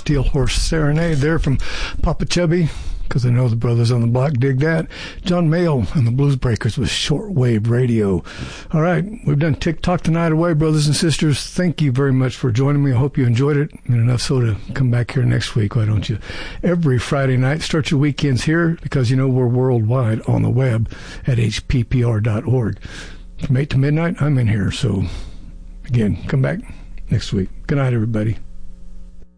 Steel Horse Serenade there from Papa Chubby, because I know the brothers on the block dig that. John Mayall and the Blues Breakers with Shortwave Radio. All right, we've done TikTok the night away, brothers and sisters. Thank you very much for joining me. I hope you enjoyed it, and enough so to come back here next week, why don't you? Every Friday night, start your weekends here, because you know we're worldwide on the web at hppr.org. From 8 to midnight, I'm in here, so again, come back next week. Good night, everybody.